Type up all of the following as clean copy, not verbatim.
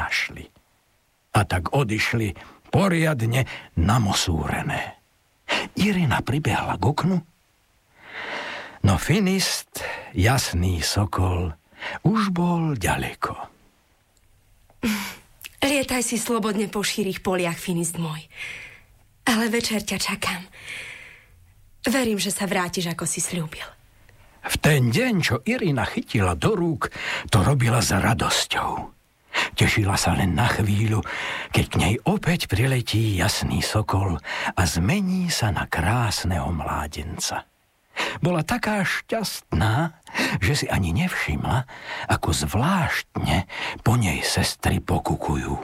nenašli. A tak odišli poriadne namosúrené. Irina pribehla k oknu, no Finist, jasný sokol, už bol ďaleko. Lietaj si slobodne po šírých poliach, Finist môj. Ale večer ťa čakám. Verím, že sa vrátiš, ako si sľúbil. V ten deň, čo Irina chytila do rúk, to robila s radosťou. Tešila sa len na chvíľu, keď k nej opäť priletí jasný sokol a zmení sa na krásneho mládenca. Bola taká šťastná, že si ani nevšimla, ako zvláštne po nej sestry pokukujú.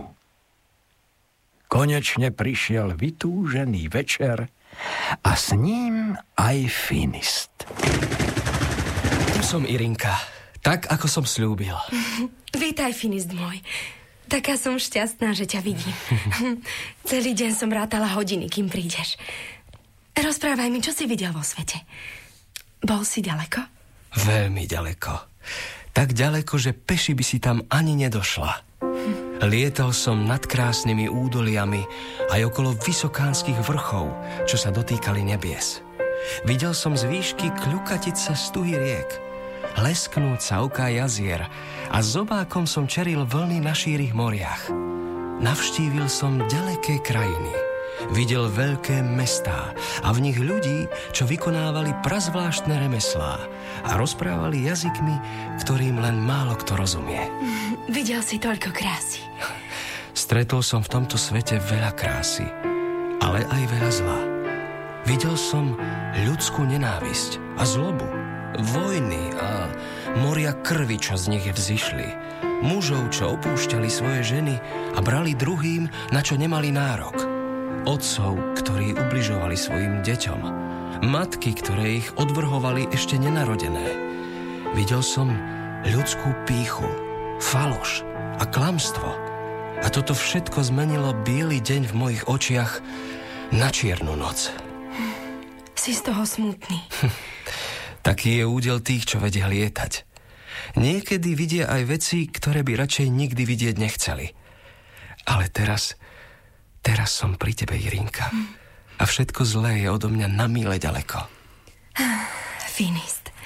Konečne prišiel vytúžený večer a s ním aj Finist. Tu som, Irinka, tak, ako som sľúbil. Vítaj, Finist môj. Taká som šťastná, že ťa vidím. Celý deň som rátala hodiny, kým prídeš. Rozprávaj mi, čo si videl vo svete. Bol si ďaleko? Veľmi ďaleko. Tak ďaleko, že peši by si tam ani nedošla. Lietal som nad krásnymi údoliami aj okolo vysokánskych vrchov, čo sa dotýkali nebies. Videl som z výšky kľukatiť sa stuhy riek, lesknúť sa oká jazier a zobákom som čeril vlny na šírých moriach. Navštívil som ďaleké krajiny, videl veľké mestá a v nich ľudí, čo vykonávali prazvláštne remeslá a rozprávali jazykmi, ktorým len málo kto rozumie. Videl si toľko krásy. Stretol som v tomto svete veľa krásy, ale aj veľa zla. Videl som ľudskú nenávisť a zlobu, vojny a moria krvi, čo z nich vzišli. Mužov, čo opúšťali svoje ženy a brali druhým, na čo nemali nárok. Otcov, ktorí ubližovali svojim deťom. Matky, ktoré ich odvrhovali ešte nenarodené. Videl som ľudskú pýchu, faloš a klamstvo. A toto všetko zmenilo biely deň v mojich očiach na čiernu noc. Si z toho smutný. Taký je údel tých, čo vedia lietať. Niekedy vidia aj veci, ktoré by radšej nikdy vidieť nechceli. Ale teraz som pri tebe, Irinka. A všetko zlé je odo mňa na míle ďaleko. Finist,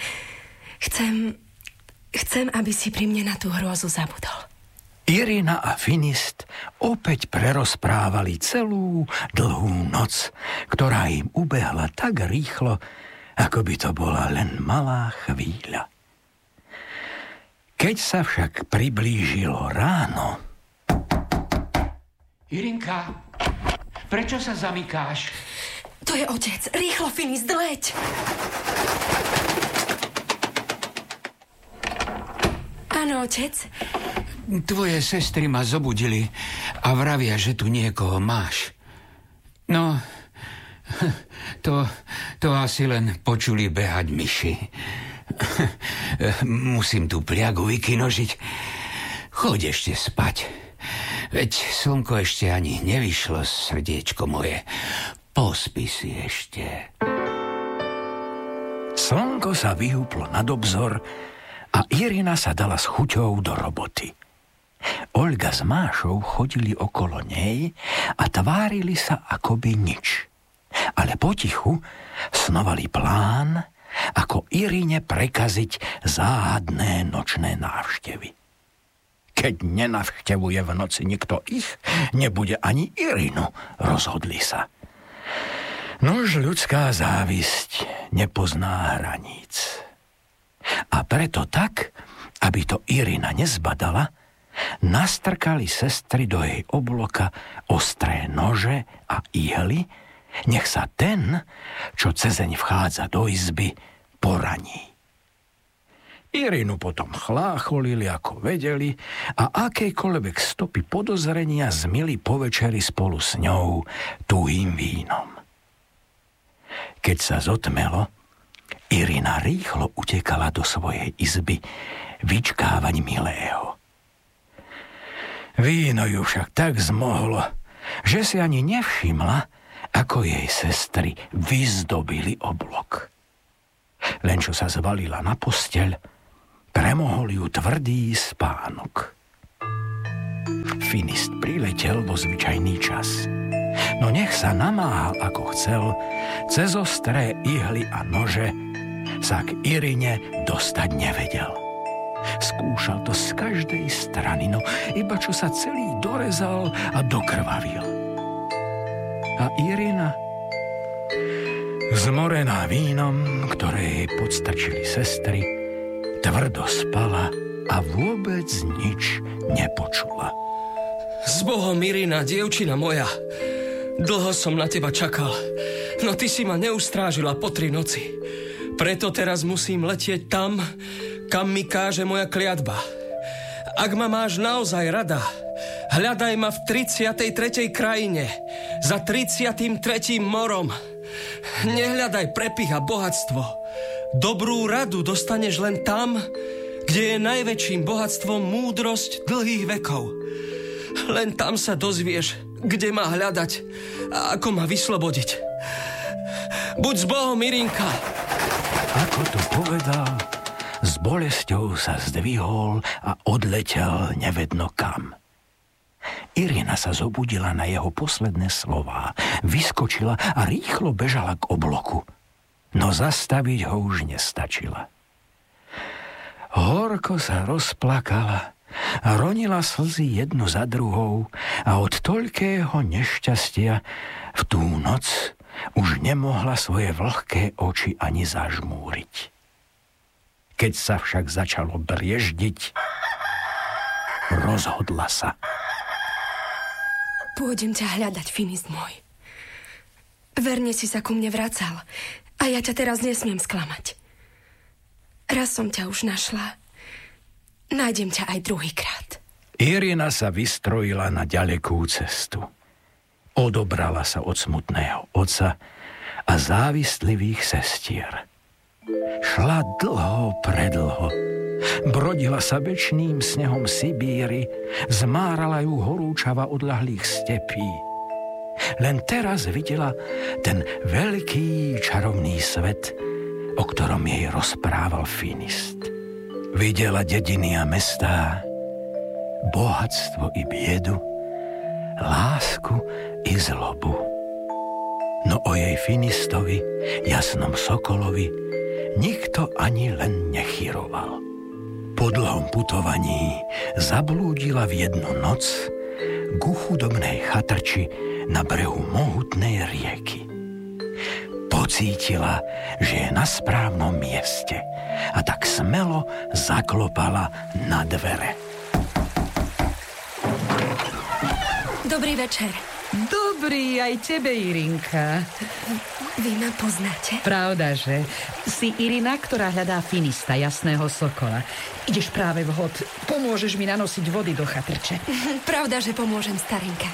chcem, aby si pri mne na tú hrôzu zabudol. Irina a Finist opäť prerozprávali celú dlhú noc, ktorá im ubehla tak rýchlo, ako by to bola len malá chvíľa. Keď sa však priblížilo ráno... Irinka, prečo sa zamykáš? To je otec. Rýchlo, Finist, leď! Áno, otec. Tvoje sestry ma zobudili a vravia, že tu niekoho máš. No, to asi len počuli behať myši. Musím tú pliagu vykinožiť. Choď ešte spať. Veď slnko ešte ani nevyšlo, srdiečko moje. Pospí si ešte. Slnko sa vyhúplo nad obzor a Irina sa dala s chuťou do roboty. Olga s Mášou chodili okolo nej a tvárili sa akoby nič. Ale potichu snovali plán, ako Irine prekaziť záhadné nočné návštevy. Keď nenavštevuje v noci nikto ich, nebude ani Irinu, rozhodli sa. Nož ľudská závisť nepozná hraníc. A preto tak, aby to Irina nezbadala, nastrkali sestry do jej obloka ostré nože a ihly, nech sa ten, čo cezeň vchádza do izby, poraní. Irinu potom chlácholili, ako vedeli, a akejkoľvek stopy podozrenia zmili po večeri spolu s ňou tuhým vínom. Keď sa zotmelo, Irina rýchlo utekala do svojej izby vyčkávať milého. Víno ju však tak zmohlo, že si ani nevšimla, ako jej sestry vyzdobili oblok. Len čo sa zvalila na posteľ, premohol ju tvrdý spánok. Finist priletel vo zvyčajný čas. No nech sa namáhal ako chcel, cez ostré ihly a nože sa k Irine dostať nevedel. Skúšal to z každej strany, no iba čo sa celý dorezal a dokrvavil. A Irina, zmorená vínom, ktoré jej podstrčili sestry, tvrdo spala a vôbec nič nepočula. S Bohom, Irina, dievčina moja. Dlho som na teba čakal, no ty si ma neustrážila po 3 noci. Preto teraz musím letieť tam, kam mi káže moja kliatba. Ak ma máš naozaj rada, hľadaj ma v 33. krajine, za 33. morom. Nehľadaj prepich a bohatstvo. Dobrú radu dostaneš len tam, kde je najväčším bohatstvom múdrosť dlhých vekov. Len tam sa dozvieš, kde ma hľadať a ako ma vyslobodiť. Buď s Bohom, Irinka. Ako to povedal, s bolesťou sa zdvihol a odletel nevedno kam. Irina sa zobudila na jeho posledné slová, vyskočila a rýchlo bežala k obloku. No zastaviť ho už nestačila. Horko sa rozplakala a ronila slzy jednu za druhou a od toľkého nešťastia v tú noc už nemohla svoje vlhké oči ani zažmúriť. Keď sa však začalo brieždiť, rozhodla sa. Pôjdem ťa hľadať, Finist môj. Verne si sa ku mne vracal a ja ťa teraz nesmiem sklamať. Raz som ťa už našla. Nájdem ťa aj druhýkrát. Irina sa vystrojila na ďalekú cestu. Odobrala sa od smutného otca a závistlivých sestier. Šla dlho, predlho. Brodila sa večným snehom Sibíry, zmárala ju horúčava odľahlých stepí. Len teraz videla ten veľký čarovný svet, o ktorom jej rozprával Finist. Videla dediny a mestá, bohatstvo i biedu, lásku i zlobu. No o jej Finistovi, jasnom sokolovi, nikto ani len nechyroval. Po dlhom putovaní zablúdila v jednu noc ku chudobnej chatrči na brehu mohutnej rieky. Pocítila, že je na správnom mieste a tak smelo zaklopala na dvere. Dobrý večer. Dobrý aj tebe, Irinka. Vy ma poznáte? Pravda, že? Si Irina, ktorá hľadá Finista, jasného sokola. Ideš práve vhod. Pomôžeš mi nanosiť vody do chatrče. Pravda, že pomôžem, starenka.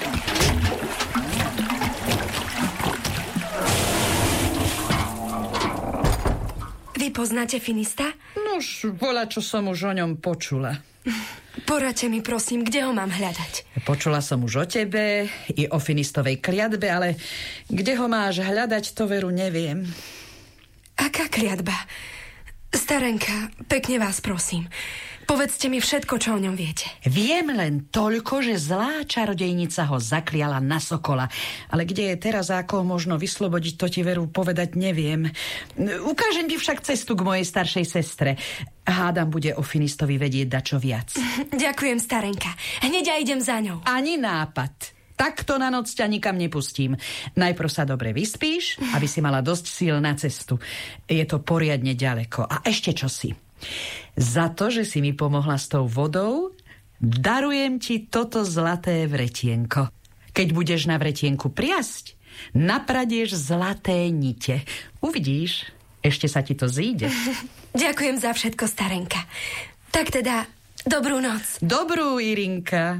Vy poznáte Finista? Nož, bola, čo som už o ňom počula. Poradte mi, prosím, kde ho mám hľadať? Počula som už o tebe i o Finistovej kliatbe, ale kde ho máš hľadať, to veru neviem. Aká kliatba? Starenka, pekne vás prosím. Povedzte mi všetko, čo o ňom viete. Viem len toľko, že zlá čarodejnica ho zakliala na sokola. Ale kde je teraz a ako ho možno vyslobodiť, to ti veru povedať neviem. Ukážem ti však cestu k mojej staršej sestre. Hádam, bude o Finistovi vedieť dačo viac. Ďakujem, starenka. Hneď ja idem za ňou. Ani nápad. Takto na noc ťa nikam nepustím. Najprv sa dobre vyspíš, aby si mala dosť síl na cestu. Je to poriadne ďaleko. A ešte čosi. Za to, že si mi pomohla s tou vodou, darujem ti toto zlaté vretienko. Keď budeš na vretienku priasť, napradieš zlaté nite. Uvidíš, ešte sa ti to zíde. Ďakujem za všetko, starenka. Tak teda, dobrú noc. Dobrú, Irinka.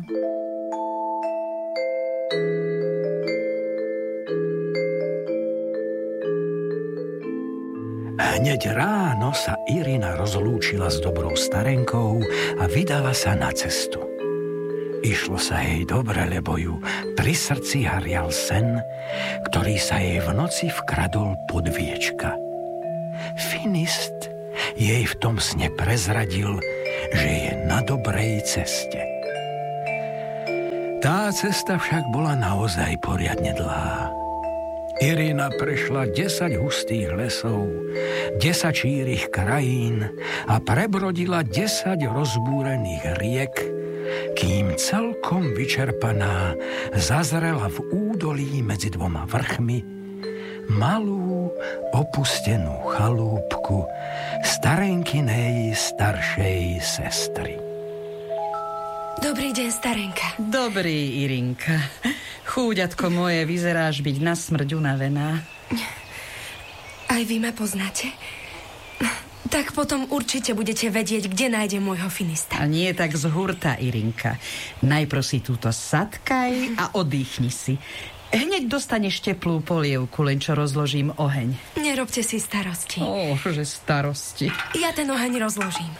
Hneď ráno sa Irina rozlúčila s dobrou starenkou a vydala sa na cestu. Išlo sa jej dobre, lebo ju pri srdci harial sen, ktorý sa jej v noci vkradol pod viečka. Finist jej v tom sne prezradil, že je na dobrej ceste. Tá cesta však bola naozaj poriadne dlhá. Irina prešla 10 hustých lesov, 10 šírých krajín a prebrodila 10 rozbúrených riek, kým celkom vyčerpaná zazrela v údolí medzi 2 vrchmi malú opustenú chalúbku starenkynej staršej sestry. Dobrý deň, starenka. Dobrý, Irinka. Chúďatko moje, vyzeráš byť na smrť unavená. Aj vy ma poznáte? Tak potom určite budete vedieť, kde nájdem môjho finista. A nie tak z hurta, Irinka. Najprv si túto sadkaj a oddychni si. Hneď dostaneš teplú polievku, len čo rozložím oheň. Nerobte si starosti. Že starosti. Ja ten oheň rozložím.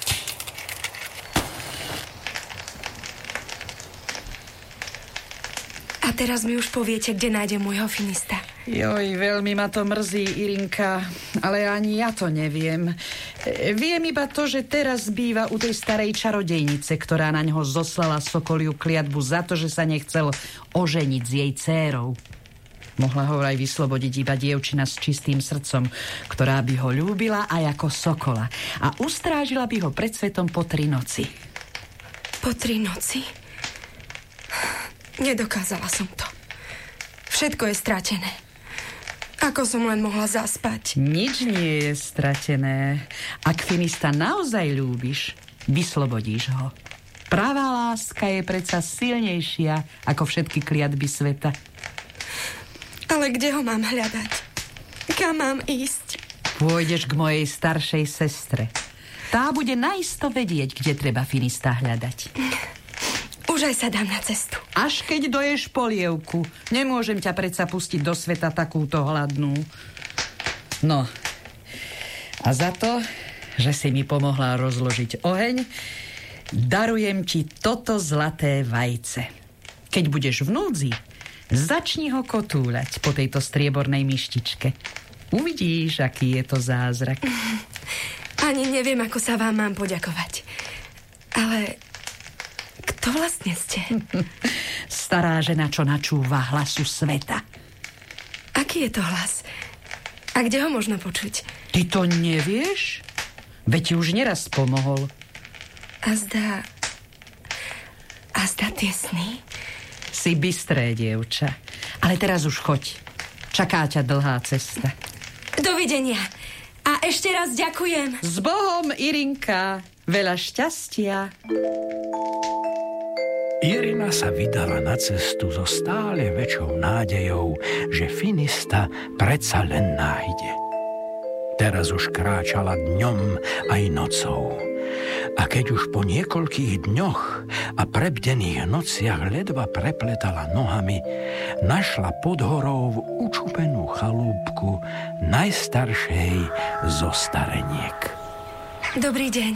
A teraz mi už poviete, kde nájdem môjho finista. Joj, veľmi ma to mrzí, Irinka, ale ani ja to neviem. Viem iba to, že teraz býva u tej starej čarodejnice, ktorá na ňoho zoslala sokoliu kliatbu za to, že sa nechcel oženiť s jej dcérou. Mohla ho aj vyslobodiť iba dievčina s čistým srdcom, ktorá by ho ľúbila aj ako sokola a ustrážila by ho pred svetom po 3 noci. Po 3 noci? Nedokázala som to. Všetko je stratené. Ako som len mohla zaspať? Nič nie je stratené. Ak finista naozaj ľúbiš, vyslobodíš ho. Pravá láska je predsa silnejšia ako všetky kliatby sveta. Ale kde ho mám hľadať? Kam mám ísť? Pôjdeš k mojej staršej sestre. Tá bude naisto vedieť, kde treba finista hľadať. Už aj sa dám na cestu. Až keď doješ polievku. Nemôžem ťa predsa pustiť do sveta takúto hladnú. No. A za to, že si mi pomohla rozložiť oheň, darujem ti toto zlaté vajce. Keď budeš v núdzi, začni ho kotúľať po tejto striebornej myštičke. Uvidíš, aký je to zázrak. Ani neviem, ako sa vám mám poďakovať. Ale kto vlastne ste? Stará žena, čo načúva hlasu sveta. Aký je to hlas? A kde ho možno počuť? Ty to nevieš? Veď ti už neraz pomohol. A zdá tie sny? Si bystré, dievča. Ale teraz už choď. Čaká ťa dlhá cesta. Dovidenia. A ešte raz ďakujem. S Bohom, Irinka. Veľa šťastia. Irina sa vydala na cestu so stále väčšou nádejou, že finista predsa len nájde. Teraz už kráčala dňom aj nocou. A keď už po niekoľkých dňoch a prebdených nociach ledva prepletala nohami, našla pod horou učupenú chalúbku najstaršej zo stareniek. Dobrý deň.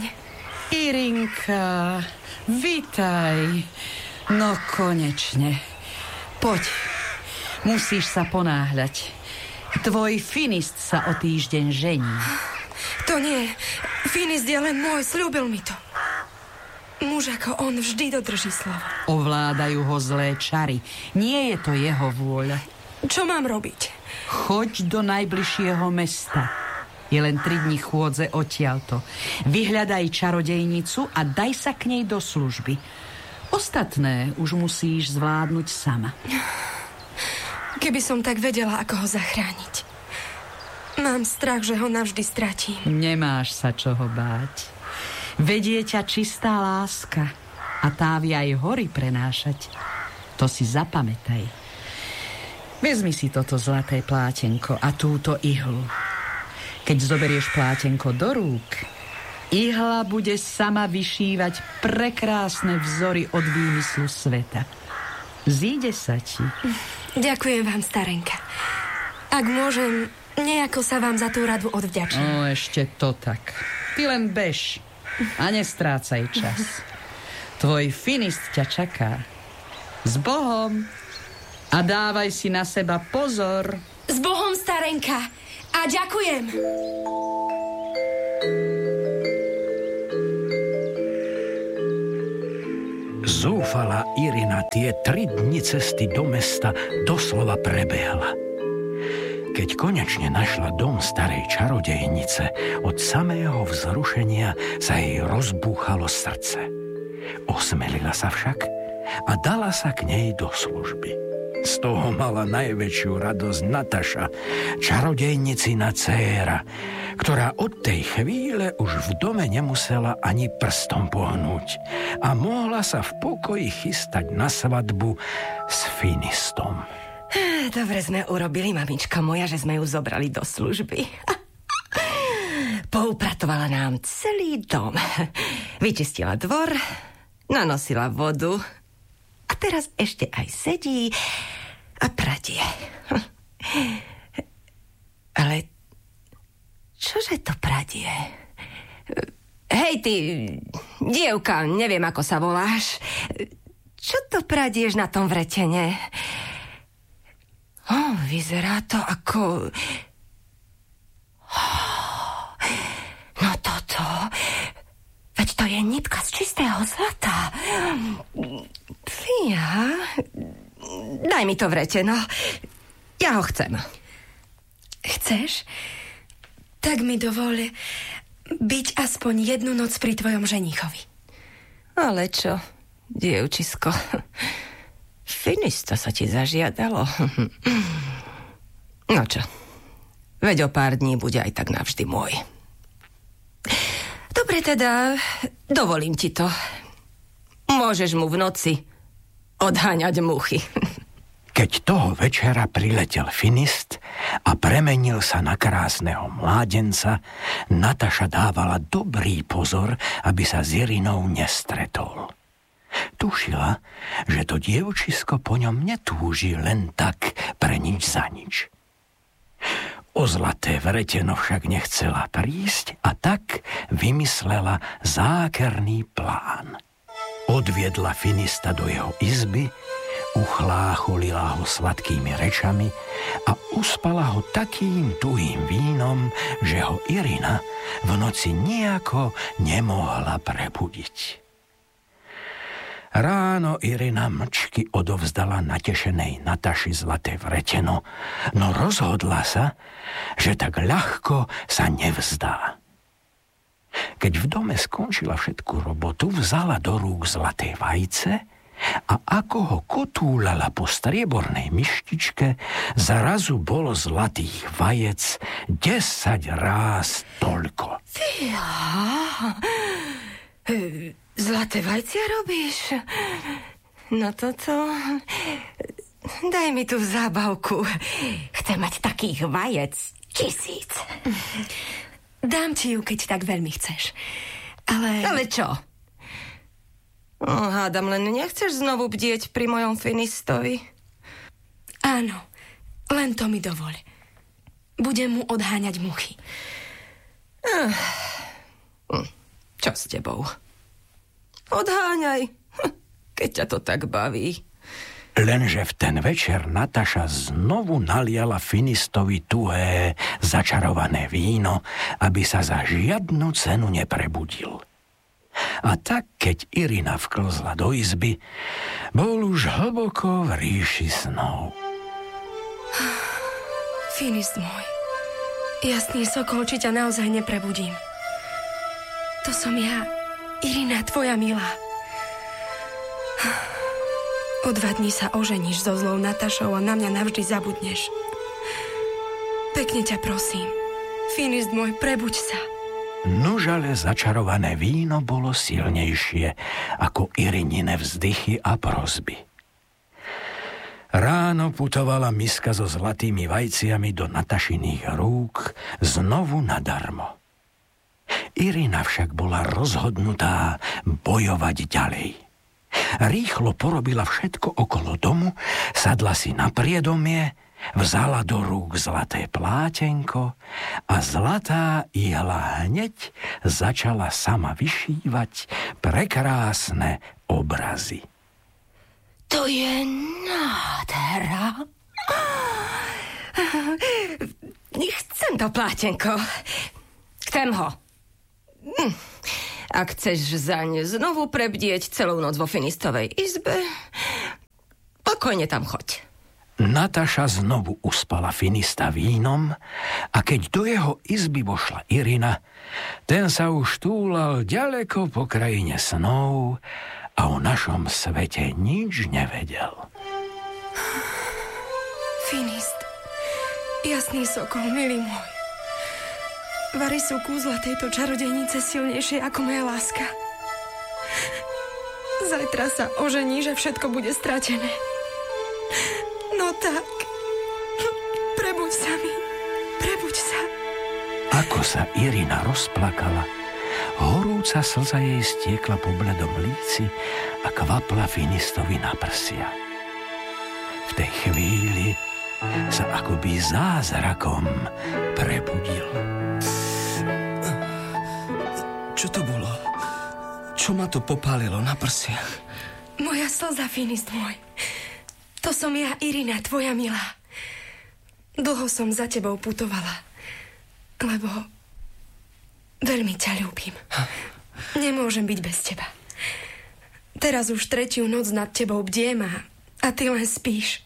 Irinka, vitaj. No konečne. Poď, musíš sa ponáhľať. Tvoj finist sa o týždeň žení. To nie. Finist je len môj, sľúbil mi to. Muž ako on vždy dodrží slovo. Ovládajú ho zlé čary. Nie je to jeho vôľa. Čo mám robiť? Choď do najbližšieho mesta. Je len 3 dní chôdze odtiaľto. Vyhľadaj čarodejnicu a daj sa k nej do služby. Ostatné už musíš zvládnuť sama. Keby som tak vedela, ako ho zachrániť. Mám strach, že ho navždy stratím. Nemáš sa čoho báť. Vedie ťa čistá láska a tá vie aj hory prenášať. To si zapamätaj. Vezmi si toto zlaté plátenko a túto ihlu. Keď zoberieš plátenko do rúk, ihla bude sama vyšívať prekrásne vzory od výmyslu sveta. Zíde sa ti. Ďakujem vám, starenka. Ak môžem, nejako sa vám za tú radu odvďačím. No, ešte to tak. Ty len bež a nestrácaj čas. Tvoj finist ťa čaká. S Bohom. A dávaj si na seba pozor. S Bohom, starenka. A ďakujem. Z Zúfala Irina tie 3 dni cesty do mesta doslova prebehla. Keď konečne našla dom starej čarodejnice, od samého vzrušenia sa jej rozbúchalo srdce. Osmelila sa však a dala sa k nej do služby. Z toho mala najväčšiu radosť Nataša, čarodejnicina dcéra, ktorá od tej chvíle už v dome nemusela ani prstom pohnúť a mohla sa v pokoji chystať na svadbu s Finistom. Dobre sme urobili, mamička moja, že sme ju zobrali do služby. Poupratovala nám celý dom. Vyčistila dvor, nanosila vodu a teraz ešte aj sedí a pradie. Ale čože to pradie? Hej ty, dievka, neviem ako sa voláš. Čo to pradieš na tom vretene? Vyzerá to ako... No toto... Veď to je nitka z čistého zlata. Fíha... Daj mi to vreteno. Ja ho chcem. Chceš? Tak mi dovol byť aspoň jednu noc pri tvojom ženichovi. Ale čo, dievčisko? Finista sa ti zažiadalo. No čo, veď o pár dní bude aj tak navždy môj. Dobre teda, dovolím ti to. Môžeš mu v noci odháňať muchy. Keď toho večera priletel Finist a premenil sa na krásneho mládenca, Nataša dávala dobrý pozor, aby sa s Irinou nestretol. Tušila, že to dievčisko po ňom netúži len tak pre nič za nič. O zlaté vreteno však nechcela prísť a tak vymyslela zákerný plán. Odviedla Finista do jeho izby, uchlácholila ho sladkými rečami a uspala ho takým tuhým vínom, že ho Irina v noci nejako nemohla prebudiť. Ráno Irina mlčky odovzdala natešenej Nataši zlaté vreteno, no rozhodla sa, že tak ľahko sa nevzdá. Keď v dome skončila všetku robotu, vzala do rúk zlaté vajce a ako ho kotúľala po striebornej myštičke, zrazu bolo zlatých vajec 10 ráz toľko. Fíha, zlaté vajcia robíš? No toto... Daj mi tú zábavku. Chcem mať takých vajec 1000. Dám ti ju, keď tak veľmi chceš. Ale čo? Hádam, len nechceš znovu bdieť pri mojom Finistovi? Áno, len to mi dovoľ. Budem mu odháňať muchy. Čo s tebou? Odháňaj, keď ťa to tak baví. Lenže v ten večer Nataša znovu naliala Finistovi tuhé, začarované víno, aby sa za žiadnu cenu neprebudil. A tak, keď Irina vklzla do izby, bol už hlboko v ríši snov. Finist môj, jasný sokol, či ťa naozaj neprebudím. To som ja, Irina, tvoja milá. O 2 dní sa oženíš so zlou Natašou a na mňa navždy zabudneš. Pekne ťa prosím, Finist môj, prebuď sa. Nuž ale začarované víno bolo silnejšie ako Irinine vzdychy a prosby. Ráno putovala miska so zlatými vajciami do Natašiných rúk znovu nadarmo. Irina však bola rozhodnutá bojovať ďalej. Rýchlo porobila všetko okolo domu, sadla si na priedomie, vzala do rúk zlaté plátenko a zlatá ihla hneď začala sama vyšívať prekrásne obrazy. To je nádhera. Chcem to plátenko. Chcem ho. Ak chceš zaň znovu prebdieť celú noc vo Finistovej izbe, pokojne tam choď. Nataša znovu uspala Finista vínom a keď do jeho izby vošla Irina, ten sa už túlal ďaleko po krajine snov a o našom svete nič nevedel. Finist, jasný sokol, milý môj. Vary sú kúzla tejto čarodejnice silnejšie ako moja láska. Zajtra sa ožení, že všetko bude stratené. No tak, prebuď sa mi, prebuď sa. Ako sa Irina rozplakala, horúca slza jej stiekla po bledom líci a kvapla Finistovi na prsia. V tej chvíli sa akoby zázrakom prebudil. Čo to bolo? Čo ma to popálilo na prsiach? Moja slza, Finist môj. To som ja, Irina, tvoja milá. Dlho som za tebou putovala, lebo veľmi ťa ľúbim. Nemôžem byť bez teba. Teraz už 3. noc nad tebou bdiem a ty len spíš.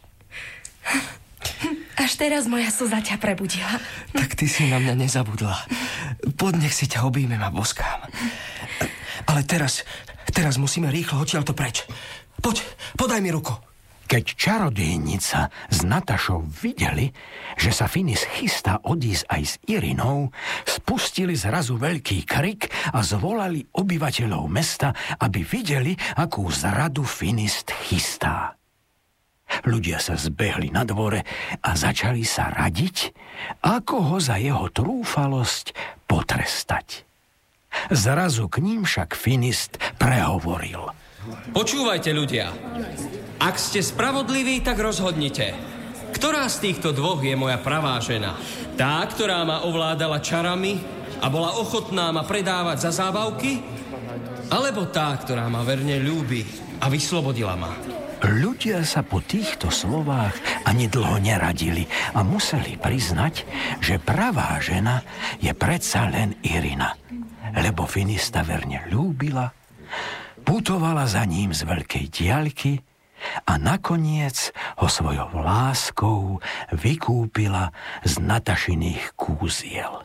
Až teraz moja slza ťa prebudila. Tak ty si na mňa nezabudla. Poď, nech si ťa objímem a boskám. Ale teraz musíme rýchlo odtiaľto preč. Poď, podaj mi ruku. Keď čarodejnica s Natašou videli, že sa Finis chystá odísť aj s Irinou, spustili zrazu veľký krik a zvolali obyvateľov mesta, aby videli, akú zradu Finist chystá. Ľudia sa zbehli na dvore a začali sa radiť, ako ho za jeho trúfalosť potrestať. Zrazu k ním však Finist prehovoril. Počúvajte, ľudia. Ak ste spravodliví, tak rozhodnite. Ktorá z týchto dvoch je moja pravá žena? Tá, ktorá ma ovládala čarami a bola ochotná ma predávať za zábavky? Alebo tá, ktorá ma verne ľúbi a vyslobodila ma? Ľudia sa po týchto slovách ani dlho neradili a museli priznať, že pravá žena je predsa len Irina, lebo Finista verne ľúbila, putovala za ním z veľkej diaľky a nakoniec ho svojou láskou vykúpila z Natašiných kúziel.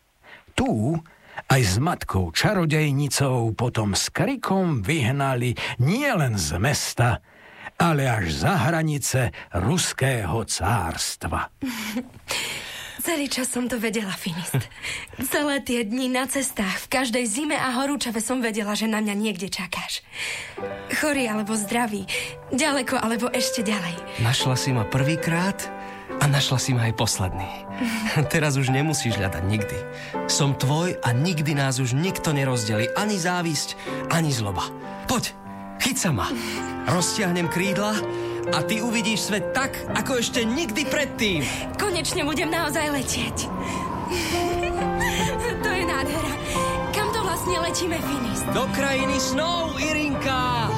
Tu aj s matkou čarodejnicou potom s krikom vyhnali nielen z mesta, ale až za hranice ruského cárstva. Celý čas som to vedela, Finist. Celé tie dni na cestách, v každej zime a horúčave som vedela, že na mňa niekde čakáš. Chorý alebo zdravý, ďaleko alebo ešte ďalej. Našla si ma prvýkrát a našla si ma aj posledný. Teraz už nemusíš hľadať nikdy. Som tvoj a nikdy nás už nikto nerozdelí. Ani závisť, ani zloba. Poď, chyť sa ma. Roztiahnem krídla a ty uvidíš svet tak, ako ešte nikdy predtým. Konečne budem naozaj letieť. To je nádhera. Kam to vlastne letíme, Finist? Do krajiny snov, Irinka!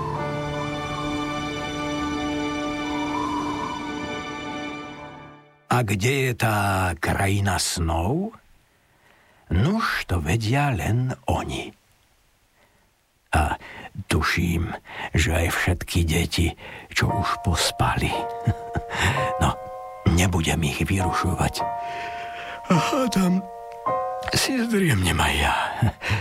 A kde je tá krajina snov? Nuž to vedia len oni. A tuším, že aj všetky deti, čo už pospali. No, nebudem ich vyrušovať. A tam si zdriemnem aj ja.